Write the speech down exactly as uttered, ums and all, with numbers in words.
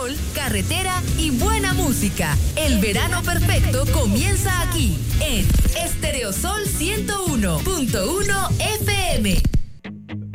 sol, carretera y buena música. El verano perfecto comienza aquí, en Estereosol ciento uno punto uno